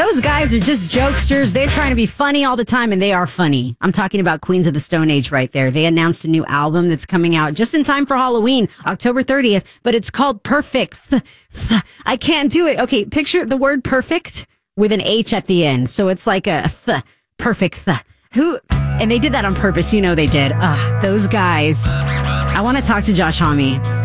Those guys are just jokesters. They're trying to be funny all the time, and they are funny. I'm talking about Queens of the Stone Age right there. They announced a new album that's coming out just in time for Halloween, October 30th, but it's called Perfect. I can't do it. Okay, picture the word perfect with an H at the end. So it's like a perfect. And they did that on purpose. You know they did. Those guys. I want to talk to Josh Homme.